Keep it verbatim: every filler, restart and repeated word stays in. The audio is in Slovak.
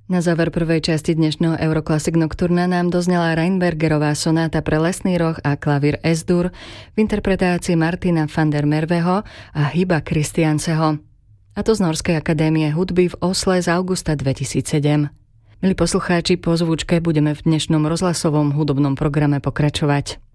Na záver prvej časti dnešného Euroclassic Nocturna nám doznela Reinbergerová sonáta pre lesný roh a klavír S-dur v interpretácii Martina van der Merweho a Hyba Christianseho. A to z Norskej akadémie hudby v Osle z augusta dvetisícsedem. Milí poslucháči, po zvučke budeme v dnešnom rozhlasovom hudobnom programe pokračovať.